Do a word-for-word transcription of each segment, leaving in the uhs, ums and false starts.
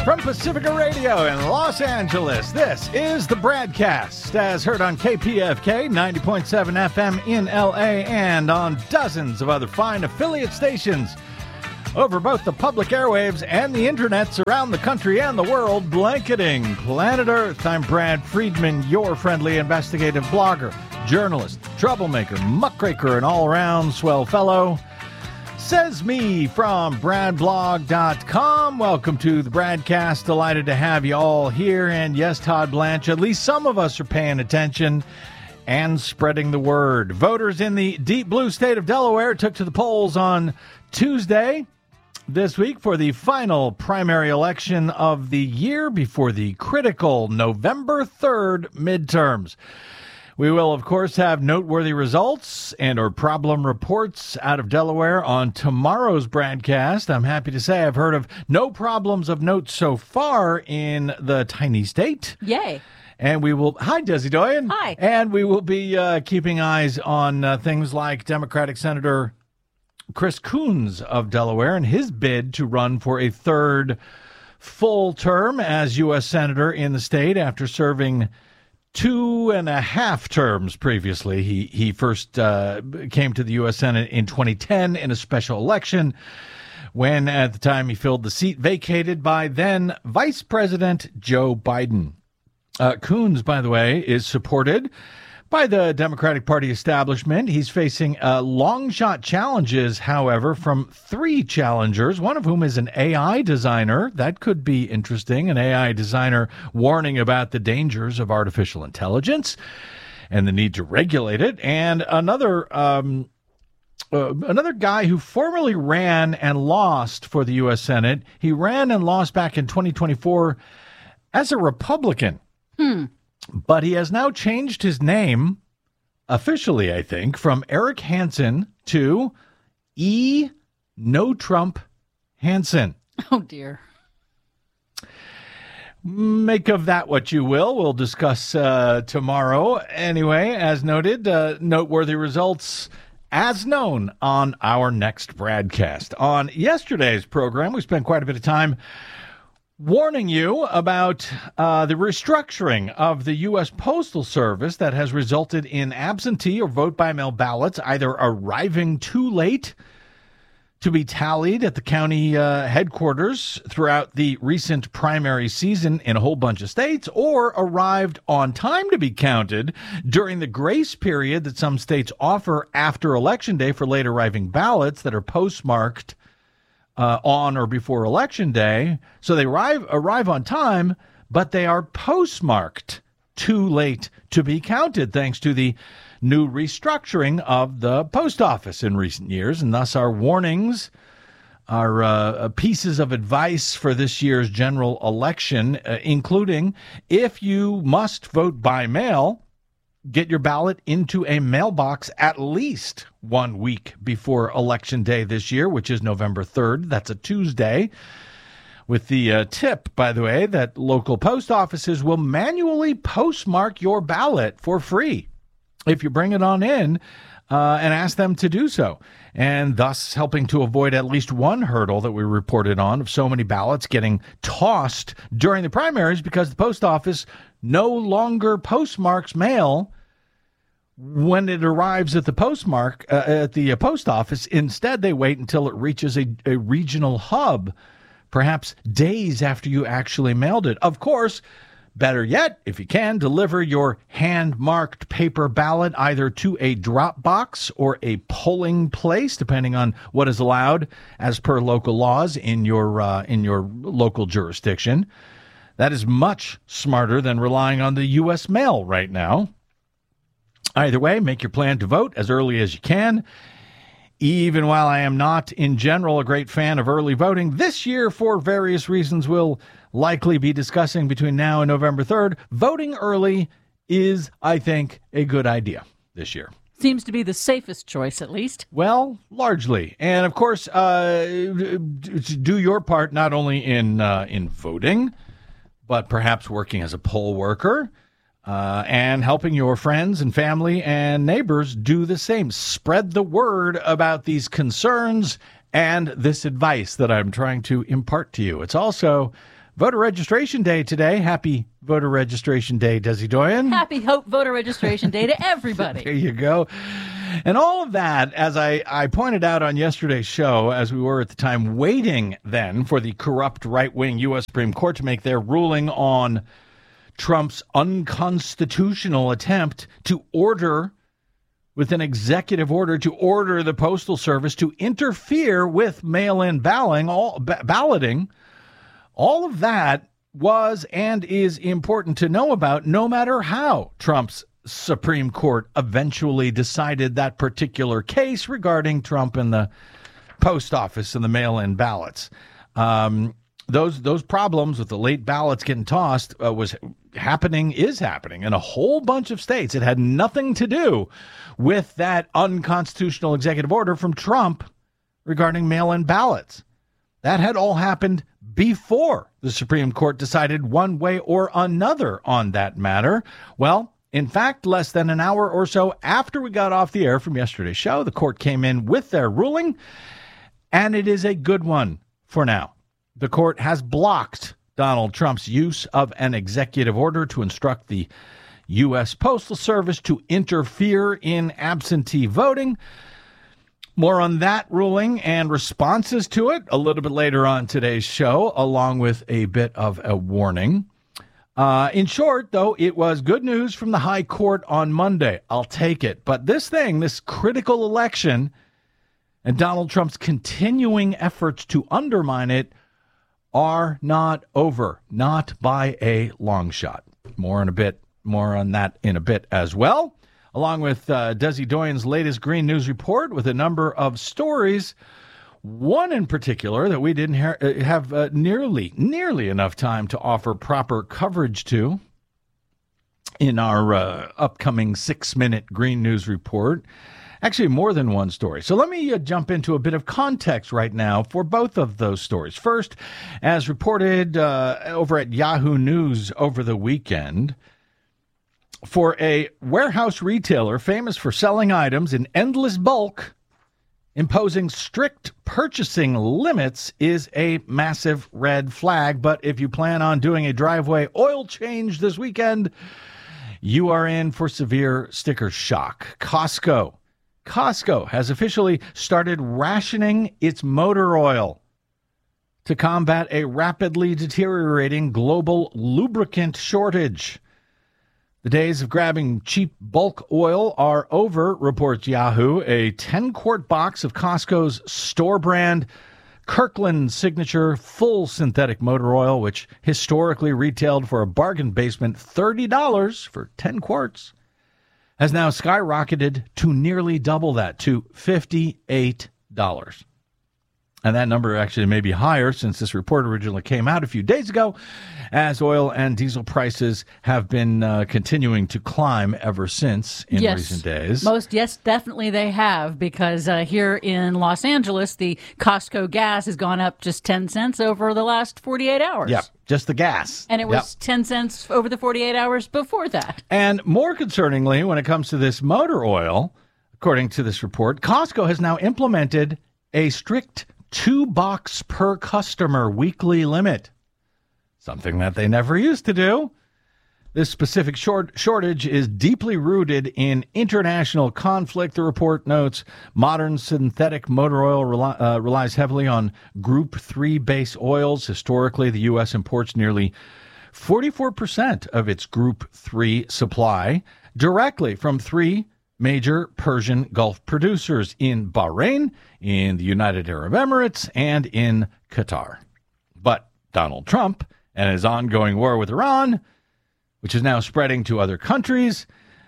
From Pacifica Radio in Los Angeles, this is the Bradcast, as heard on K P F K ninety point seven F M in L A and on dozens of other fine affiliate stations over both the public airwaves and the internets around the country and the world, blanketing planet Earth. I'm Brad Friedman, your friendly investigative blogger, journalist, troublemaker, muckraker, and all-around swell fellow. Says me from brad blog dot com. Welcome to the Bradcast. Delighted to have you all here. And yes, Todd Blanche, at least some of us are paying attention and spreading the word. Voters in the deep blue state of Delaware took to the polls on Tuesday this week for the final primary election of the year before the critical November third midterms. We will, of course, have noteworthy results and or problem reports out of Delaware on tomorrow's Bradcast. I'm happy to say I've heard of no problems of note so far in the tiny state. Yay. And we will, hi, Desi Doyen. Hi. And we will be uh, keeping eyes on uh, things like Democratic Senator Chris Coons of Delaware and his bid to run for a third full term as U S Senator in the state after serving two and a half terms previously. He he first uh, came to the U S Senate in twenty ten in a special election when at the time he filled the seat vacated by then Vice President Joe Biden. Uh, Coons, by the way, is supported by the Democratic Party establishment. He's facing uh, long shot challenges, however, from three challengers, one of whom is an A I designer. That could be interesting. An A I designer warning about the dangers of artificial intelligence and the need to regulate it. And another um, uh, another guy who formerly ran and lost for the U S Senate. He ran and lost back in twenty twenty-four as a Republican. Hmm. But he has now changed his name, officially, I think, from Eric Hansen to E. No Trump Hansen. Oh, dear. Make of that what you will. We'll discuss uh, tomorrow. Anyway, as noted, uh, noteworthy results as known on our next Bradcast. On yesterday's program, we spent quite a bit of time warning you about uh, the restructuring of the U S Postal Service that has resulted in absentee or vote-by-mail ballots either arriving too late to be tallied at the county uh, headquarters throughout the recent primary season in a whole bunch of states, or arrived on time to be counted during the grace period that some states offer after Election Day for late arriving ballots that are postmarked Uh, on or before Election Day. So they arrive arrive on time, but they are postmarked too late to be counted, thanks to the new restructuring of the post office in recent years. And thus our warnings, our uh, pieces of advice for this year's general election, uh, including if you must vote by mail, get your ballot into a mailbox at least one week before Election Day this year, which is November third. That's a Tuesday. With the uh, tip, by the way, that local post offices will manually postmark your ballot for free if you bring it on in uh, and ask them to do so, and thus helping to avoid at least one hurdle that we reported on of so many ballots getting tossed during the primaries because the post office no longer postmarks mail when it arrives at the postmark uh, at the uh, post office. Instead, they wait until it reaches a, a regional hub, perhaps days after you actually mailed it. Of course, better yet, if you can, deliver your hand-marked paper ballot either to a drop box or a polling place, depending on what is allowed as per local laws in your uh, in your local jurisdiction. That is much smarter than relying on the U S mail right now. Either way, make your plan to vote as early as you can. Even while I am not, in general, a great fan of early voting, this year, for various reasons we'll likely be discussing between now and November third, voting early is, I think, a good idea this year. Seems to be the safest choice, at least. Well, largely. And, of course, uh, do your part not only in uh, in voting, but perhaps working as a poll worker, uh, and helping your friends and family and neighbors do the same. Spread the word about these concerns and this advice that I'm trying to impart to you. It's also Voter registration day today. Happy voter registration day, Desi Doyen. Happy Hope Voter Registration Day to everybody. There you go. And all of that, as I, I pointed out on yesterday's show, as we were at the time waiting then for the corrupt right-wing U S Supreme Court to make their ruling on Trump's unconstitutional attempt to order, with an executive order, to order the Postal Service to interfere with mail-in balloting, all, ba- balloting. All of that was and is important to know about, no matter how Trump's Supreme Court eventually decided that particular case regarding Trump and the post office and the mail-in ballots. Um, those those problems with the late ballots getting tossed uh, was happening, is happening in a whole bunch of states. It had nothing to do with that unconstitutional executive order from Trump regarding mail-in ballots. That had all happened before the Supreme Court decided one way or another on that matter. Well, in fact, less than an hour or so after we got off the air from yesterday's show, the court came in with their ruling, and it is a good one for now. The court has blocked Donald Trump's use of an executive order to instruct the U S Postal Service to interfere in absentee voting. More on that ruling and responses to it a little bit later on today's show, along with a bit of a warning. Uh, in short, though, it was good news from the High Court on Monday. I'll take it. But this thing, this critical election, and Donald Trump's continuing efforts to undermine it are not over, not by a long shot. More in a bit, more on that in a bit as well. Along with uh, Desi Doyen's latest Green News Report with a number of stories, one in particular that we didn't ha- have uh, nearly, nearly enough time to offer proper coverage to in our uh, upcoming six-minute Green News Report. Actually, more than one story. So let me uh, jump into a bit of context right now for both of those stories. First, as reported uh, over at Yahoo News over the weekend, for a warehouse retailer famous for selling items in endless bulk, imposing strict purchasing limits is a massive red flag. But if you plan on doing a driveway oil change this weekend, you are in for severe sticker shock. Costco. Costco has officially started rationing its motor oil to combat a rapidly deteriorating global lubricant shortage. The days of grabbing cheap bulk oil are over, reports Yahoo. A ten-quart box of Costco's store brand Kirkland Signature full synthetic motor oil, which historically retailed for a bargain basement thirty dollars for ten quarts, has now skyrocketed to nearly double that, to fifty-eight dollars. And that number actually may be higher since this report originally came out a few days ago, as oil and diesel prices have been uh, continuing to climb ever since in yes. recent days. Most, yes, definitely they have, because uh, here in Los Angeles, the Costco gas has gone up just ten cents over the last forty-eight hours. Yeah, just the gas. And it was yep. ten cents over the forty-eight hours before that. And more concerningly, when it comes to this motor oil, according to this report, Costco has now implemented a strict two box per customer weekly limit, something that they never used to do. This specific short shortage is deeply rooted in international conflict, the report notes. Modern synthetic motor oil rely, uh, relies heavily on Group three base oils. Historically, the U S imports nearly forty-four percent of its Group three supply directly from three major Persian Gulf producers in Bahrain, in the United Arab Emirates, and in Qatar. But Donald Trump and his ongoing war with Iran, which is now spreading to other countries,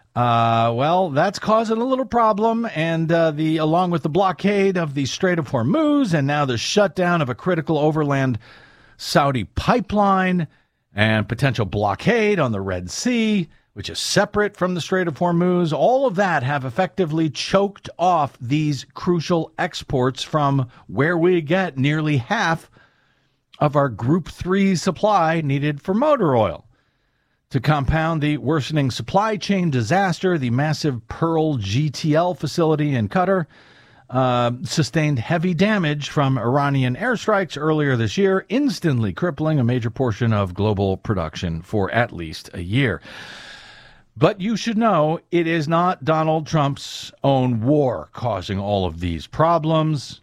uh, well, that's causing a little problem. And uh, the along with the blockade of the Strait of Hormuz and now the shutdown of a critical overland Saudi pipeline and potential blockade on the Red Sea, which is separate from the Strait of Hormuz, all of that have effectively choked off these crucial exports from where we get nearly half of our Group three supply needed for motor oil. To compound the worsening supply chain disaster, the massive Pearl G T L facility in Qatar uh, sustained heavy damage from Iranian airstrikes earlier this year, instantly crippling a major portion of global production for at least a year. But you should know it is not Donald Trump's own war causing all of these problems.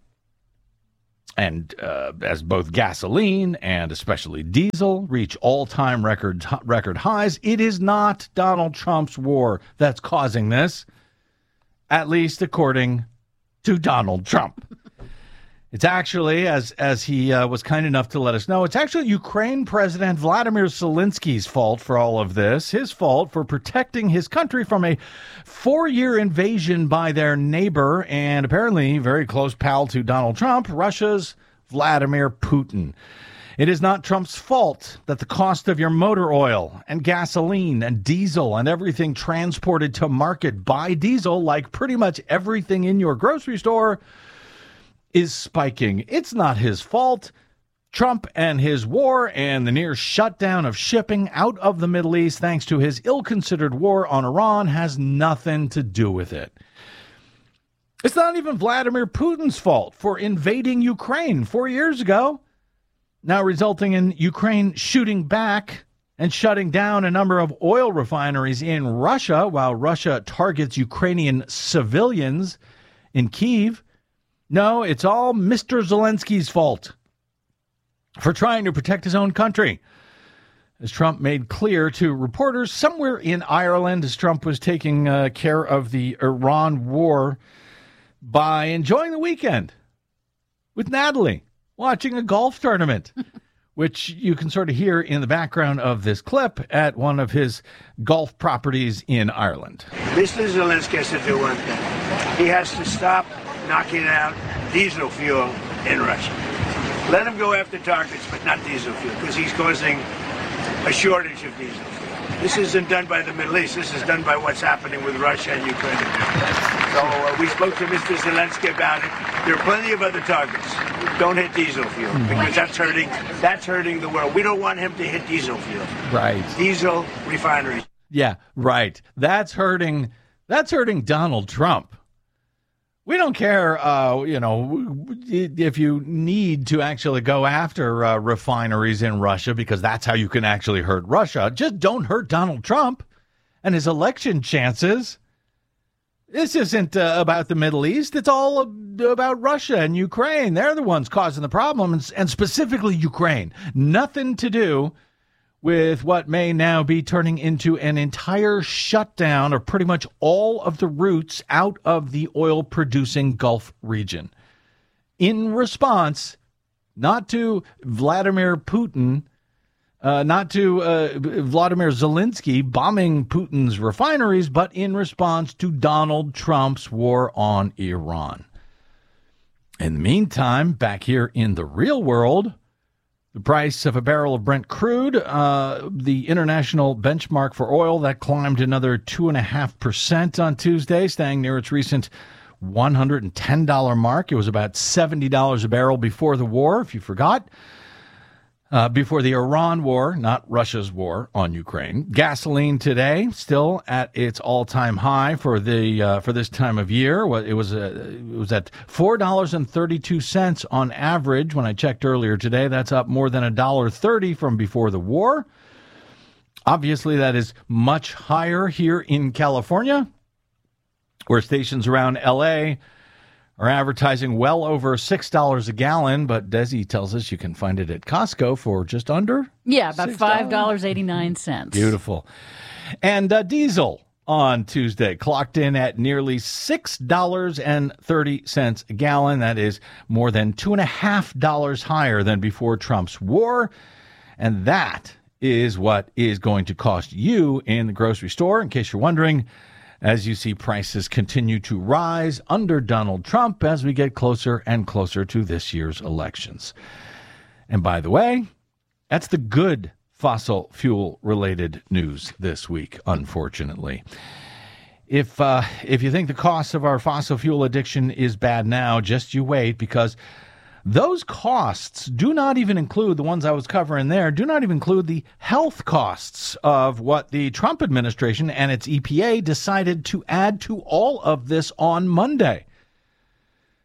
And uh, as both gasoline and especially diesel reach all-time record, record highs, it is not Donald Trump's war that's causing this, at least according to Donald Trump. It's actually, as as he uh, was kind enough to let us know, it's actually Ukraine President Vladimir Zelensky's fault for all of this, his fault for protecting his country from a four-year invasion by their neighbor and apparently very close pal to Donald Trump, Russia's Vladimir Putin. It is not Trump's fault that the cost of your motor oil and gasoline and diesel and everything transported to market by diesel, like pretty much everything in your grocery store, is spiking. It's not his fault. Trump and his war and the near shutdown of shipping out of the Middle East thanks to his ill-considered war on Iran has nothing to do with it. It's not even Vladimir Putin's fault for invading Ukraine four years ago, now resulting in Ukraine shooting back and shutting down a number of oil refineries in Russia while Russia targets Ukrainian civilians in Kyiv. No, it's all Mister Zelensky's fault for trying to protect his own country. As Trump made clear to reporters somewhere in Ireland as Trump was taking uh, care of the Iran war by enjoying the weekend with Natalie, watching a golf tournament, which you can sort of hear in the background of this clip at one of his golf properties in Ireland. Mister Zelensky has to do one thing. He has to stop knocking out diesel fuel in Russia. Let him go after targets, but not diesel fuel, because he's causing a shortage of diesel fuel. This isn't done by the Middle East. This is done by what's happening with Russia and Ukraine. So uh, we spoke to Mister Zelensky about it. There are plenty of other targets. Don't hit diesel fuel, because that's hurting, that's hurting the world. We don't want him to hit diesel fuel. Right. Diesel refineries. Yeah, right. That's hurting, that's hurting Donald Trump. We don't care, uh, you know, if you need to actually go after uh, refineries in Russia, because that's how you can actually hurt Russia. Just don't hurt Donald Trump and his election chances. This isn't uh, about the Middle East. It's all about Russia and Ukraine. They're the ones causing the problem, and, and specifically Ukraine. Nothing to do with what may now be turning into an entire shutdown of pretty much all of the routes out of the oil-producing Gulf region. In response, not to Vladimir Putin, uh, not to uh, Vladimir Zelensky bombing Putin's refineries, but in response to Donald Trump's war on Iran. In the meantime, back here in the real world, the price of a barrel of Brent crude, uh, the international benchmark for oil, that climbed another two point five percent on Tuesday, staying near its recent one hundred ten dollars mark. It was about seventy dollars a barrel before the war, if you forgot. Uh, before the Iran war, not Russia's war on Ukraine. Gasoline today still at its all-time high for the uh, for this time of year. It was uh, it was at four dollars and thirty-two cents on average when I checked earlier today. That's up more than a dollar thirty from before the war. Obviously, that is much higher here in California, where stations around L A are advertising well over six dollars a gallon, but Desi tells us you can find it at Costco for just under? Yeah, about five dollars and eighty-nine cents. Beautiful. And uh, diesel on Tuesday clocked in at nearly six dollars and thirty cents a gallon. That is more than two point five dollars higher than before Trump's war. And that is what is going to cost you in the grocery store, in case you're wondering, as you see prices continue to rise under Donald Trump as we get closer and closer to this year's elections. And by the way, that's the good fossil fuel related news this week, unfortunately. If uh, if you think the cost of our fossil fuel addiction is bad now, just you wait, because those costs do not even include, the ones I was covering there, do not even include the health costs of what the Trump administration and its E P A decided to add to all of this on Monday.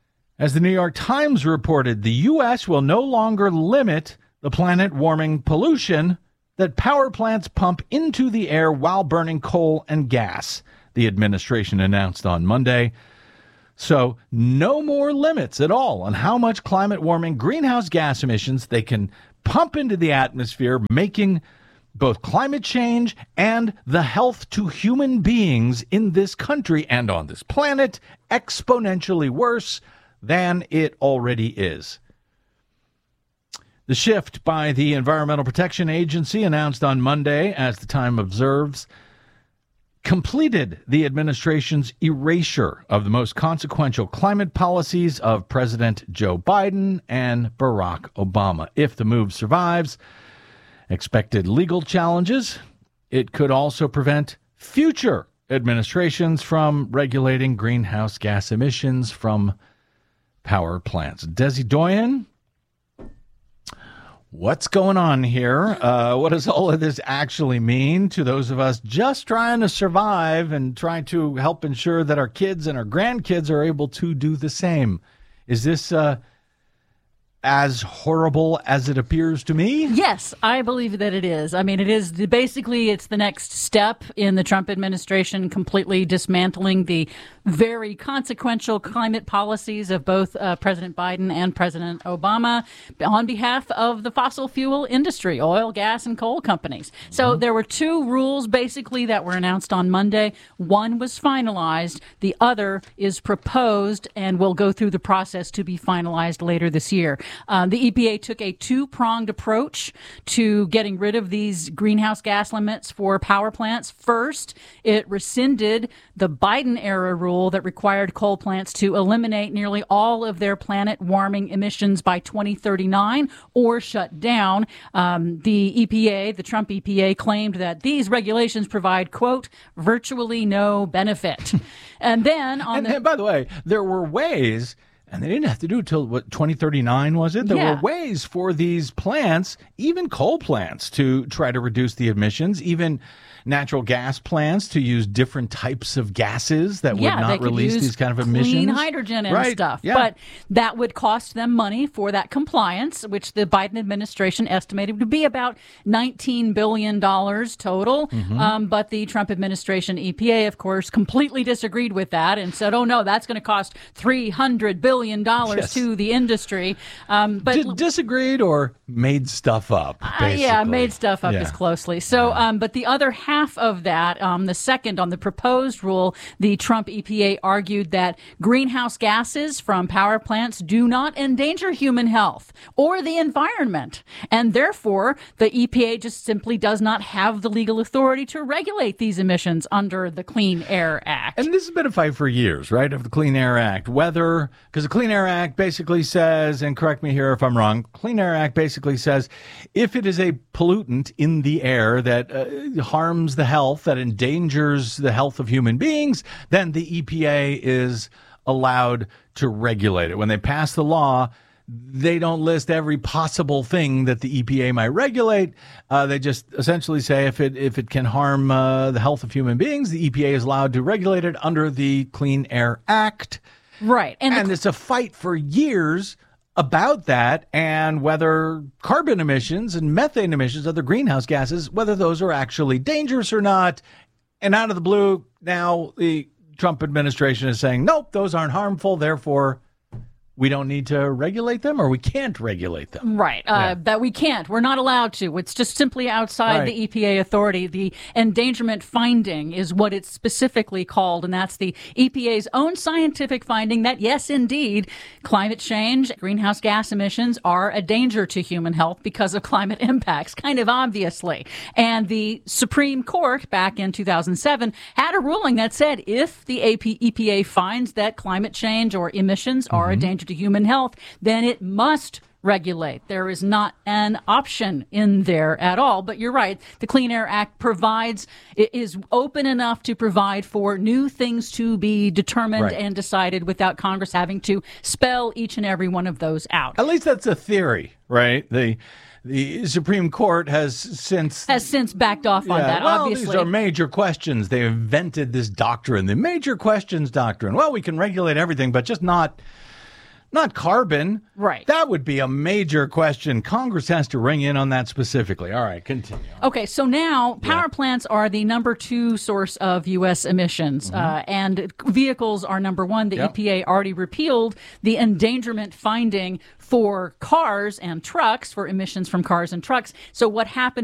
As the New York Times reported, the U S will no longer limit the planet-warming pollution that power plants pump into the air while burning coal and gas, the administration announced on Monday. So no more limits at all on how much climate-warming greenhouse gas emissions they can pump into the atmosphere, making both climate change and the health to human beings in this country and on this planet exponentially worse than it already is. The shift by the Environmental Protection Agency, announced on Monday, as the Time observes, completed the administration's erasure of the most consequential climate policies of President Joe Biden and Barack Obama. If the move survives expected legal challenges, it could also prevent future administrations from regulating greenhouse gas emissions from power plants. Desi Doyen, what's going on here? Uh, what does all of this actually mean to those of us just trying to survive and trying to help ensure that our kids and our grandkids are able to do the same? Is this uh, as horrible as it appears to me? Yes, I believe that it is. I mean, it is the, basically it's the next step in the Trump administration completely dismantling the very consequential climate policies of both uh, President Biden and President Obama on behalf of the fossil fuel industry, oil, gas, and coal companies. So mm-hmm. there were two rules basically that were announced on Monday. One was finalized. The other is proposed and will go through the process to be finalized later this year. Uh, the E P A took a two-pronged approach to getting rid of these greenhouse gas limits for power plants. First, it rescinded the Biden-era rule that required coal plants to eliminate nearly all of their planet-warming emissions by twenty thirty-nine or shut down. Um, the E P A, the Trump E P A, claimed that these regulations provide, quote, virtually no benefit. And then on and, the... and by the way, there were ways... And they didn't have to do it till, what, twenty thirty-nine, was it? There yeah. were ways for these plants, even coal plants, to try to reduce the emissions, even natural gas plants to use different types of gases that yeah, would not release these kind of emissions. Clean hydrogen and right. stuff. Yeah. But that would cost them money for that compliance, which the Biden administration estimated to be about nineteen billion dollars total. Mm-hmm. Um, but the Trump administration E P A, of course, completely disagreed with that and said, oh, no, that's going to cost three hundred billion dollars yes. to the industry. Um, but D- disagreed or made stuff up, basically. Uh, yeah, made stuff up yeah. as closely. So, yeah. um, but the other half of that, um, the second on the proposed rule, the Trump E P A argued that greenhouse gases from power plants do not endanger human health or the environment. And therefore, the E P A just simply does not have the legal authority to regulate these emissions under the Clean Air Act. And this has been a fight for years, right, of the Clean Air Act. Whether, because the Clean Air Act basically says, and correct me here if I'm wrong, Clean Air Act basically says if it is a pollutant in the air that uh, harms the health, that endangers the health of human beings, then the E P A is allowed to regulate it. When they pass the law, they don't list every possible thing that the E P A might regulate. Uh, they just essentially say if it if it can harm uh, the health of human beings, the E P A is allowed to regulate it under the Clean Air Act. Right. And, and the, it's a fight for years about that and whether carbon emissions and methane emissions, other greenhouse gases, whether those are actually dangerous or not. And out of the blue, now the Trump administration is saying, nope, those aren't harmful. Therefore, we don't need to regulate them, or we can't regulate them. Right. Uh, yeah. That we can't. We're not allowed to. It's just simply outside right. the E P A authority. The endangerment finding is what it's specifically called, and that's the E P A's own scientific finding that, yes, indeed, climate change, greenhouse gas emissions are a danger to human health because of climate impacts, kind of obviously. And the Supreme Court back in two thousand seven had a ruling that said if the E P A finds that climate change or emissions are mm-hmm. a danger to human health, then it must regulate. There is not an option in there at all. But you're right. The Clean Air Act provides, it is open enough to provide for new things to be determined right. and decided without Congress having to spell each and every one of those out. At least that's a theory, right? The The Supreme Court has since has since backed off yeah, on that, well, obviously. These are major questions. They invented this doctrine, the major questions doctrine. Well, we can regulate everything, but just not not carbon. Right. That would be a major question. Congress has to ring in on that specifically. All right, continue. Okay, so now power Yeah. plants are the number two source of U S emissions, Mm-hmm. uh, and vehicles are number one. The Yep. E P A already repealed the endangerment finding for cars and trucks, for emissions from cars and trucks. So what happened